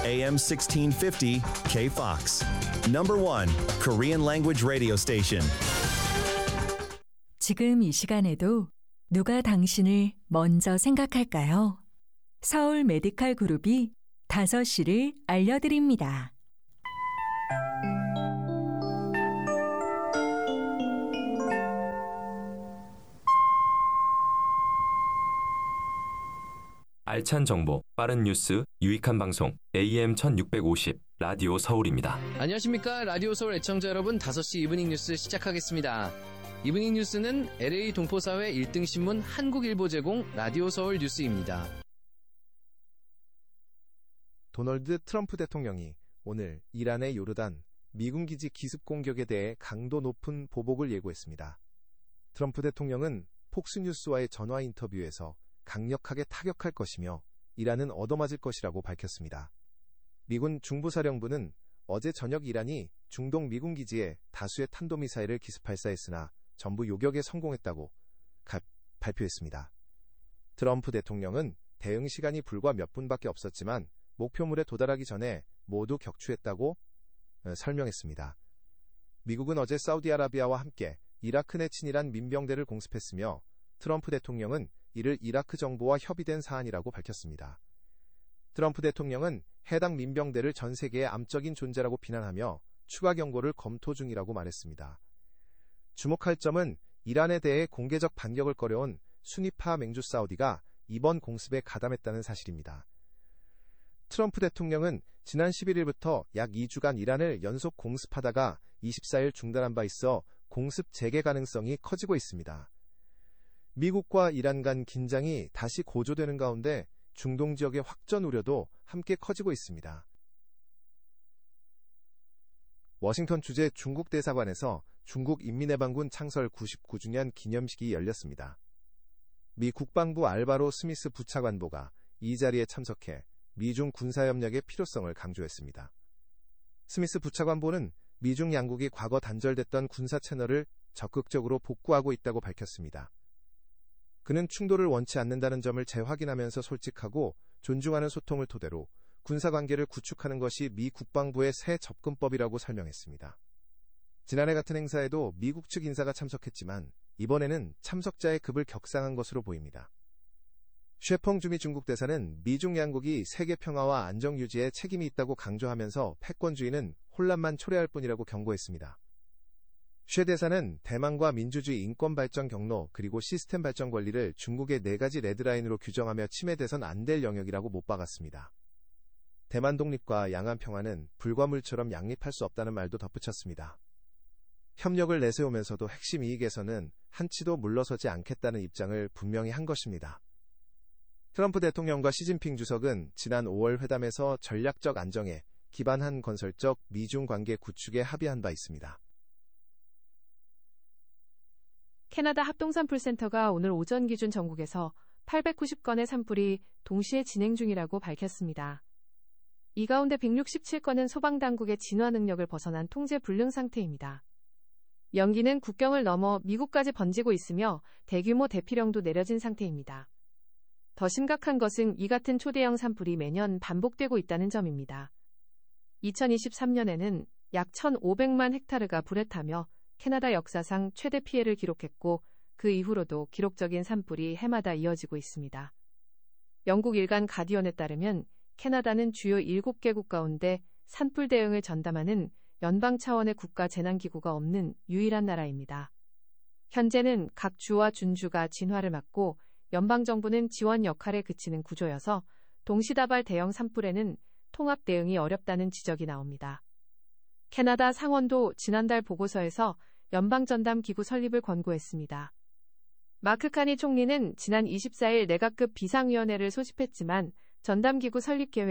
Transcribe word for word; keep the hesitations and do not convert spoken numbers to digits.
에이엠 십육백오십 K-Fox. Number one Korean language radio station. 지금 이 시간에도 누가 당신을 먼저 생각할까요? 서울 메디칼 그룹이 다섯 시를 알려드립니다. 알찬 정보, 빠른 뉴스, 유익한 방송 에이엠 천육백오십 라디오 서울입니다. 안녕하십니까. 라디오 서울 애청자 여러분, 다섯 시 이브닝 뉴스 시작하겠습니다. 이브닝 뉴스는 엘에이 동포사회 일 등 신문 한국일보 제공 라디오 서울 뉴스입니다. 도널드 트럼프 대통령이 오늘 이란의 요르단 미군 기지 기습 공격에 대해 강도 높은 보복을 예고했습니다. 트럼프 대통령은 폭스뉴스와의 전화 인터뷰에서 강력하게 타격할 것이며 이란은 얻어맞을 것이라고 밝혔습니다. 미군 중부사령부는 어제 저녁 이란이 중동 미군 기지에 다수의 탄도미사일을 기습발사했으나 전부 요격에 성공했다고 가, 발표했습니다. 트럼프 대통령은 대응 시간이 불과 몇 분밖에 없었지만 목표물에 도달하기 전에 모두 격추했다고 설명했습니다. 미국은 어제 사우디아라비아와 함께 이라크 내 친이란 민병대를 공습했으며 트럼프 대통령은 이를 이라크 정부와 협의된 사안이라고 밝혔습니다. 트럼프 대통령은 해당 민병대를 전 세계의 암적인 존재라고 비난하며 추가 경고를 검토 중이라고 말했습니다. 주목할 점은 이란에 대해 공개적 반격을 꺼려온 수니파 맹주 사우디가 이번 공습에 가담했다는 사실입니다. 트럼프 대통령은 지난 십일일부터 약 이 주간 이란을 연속 공습하다가 이십사일 중단한 바 있어 공습 재개 가능성이 커지고 있습니다. 미국과 이란 간 긴장이 다시 고조되는 가운데 중동 지역의 확전 우려도 함께 커지고 있습니다. 워싱턴 주재 중국 대사관에서 중국 인민해방군 창설 구십구 주년 기념식이 열렸습니다. 미 국방부 알바로 스미스 부차관보가 이 자리에 참석해 미중 군사협력의 필요성을 강조했습니다. 스미스 부차관보는 미중 양국이 과거 단절됐던 군사 채널을 적극적으로 복구하고 있다고 밝혔습니다. 그는 충돌을 원치 않는다는 점을 재확인하면서 솔직하고 존중하는 소통을 토대로 군사관계를 구축하는 것이 미 국방부의 새 접근법이라고 설명했습니다. 지난해 같은 행사에도 미국 측 인사가 참석했지만 이번에는 참석자의 급을 격상한 것으로 보입니다. 셰펑 주미 중국 대사는 미중 양국이 세계 평화와 안정 유지에 책임이 있다고 강조하면서 패권주의는 혼란만 초래할 뿐이라고 경고했습니다. 셰 대사는 대만과 민주주의 인권 발전 경로 그리고 시스템 발전 권리를 중국의 네 가지 레드라인으로 규정하며 침해돼선 안 될 영역이라고 못 박았습니다. 대만 독립과 양안 평화는 불과물처럼 양립할 수 없다는 말도 덧붙였습니다. 협력을 내세우면서도 핵심 이익에서는 한치도 물러서지 않겠다는 입장을 분명히 한 것입니다. 트럼프 대통령과 시진핑 주석은 지난 오월 회담에서 전략적 안정에 기반한 건설적 미중 관계 구축에 합의한 바 있습니다. 캐나다 합동산불센터가 오늘 오전 기준 전국에서 팔백구십 건의 산불이 동시에 진행 중이라고 밝혔습니다. 이 가운데 백육십칠 건은 소방당국의 진화 능력을 벗어난 통제 불능 상태입니다. 연기는 국경을 넘어 미국까지 번지고 있으며 대규모 대피령도 내려진 상태입니다. 더 심각한 것은 이 같은 초대형 산불이 매년 반복되고 있다는 점입니다. 이천이십삼년에는 약 천오백만 헥타르가 불에 타며 캐나다 역사상 최대 피해를 기록했고 그 이후로도 기록적인 산불이 해마다 이어지고 있습니다. 영국 일간 가디언에 따르면 캐나다는 주요 일곱 개국 가운데 산불 대응을 전담하는 연방 차원의 국가 재난기구가 없는 유일한 나라입니다. 현재는 각 주와 준주가 진화를 맡고 연방정부는 지원 역할에 그치는 구조여서 동시다발 대형 산불에는 통합 대응이 어렵다는 지적이 나옵니다. 캐나다 상원도 지난달 보고서에서 연방전담기구 설립을 권고했습니다. 마크 카니 총리는 지난 이십사일 내각급 비상위원회를 소집했지만 전담기구 설립 계획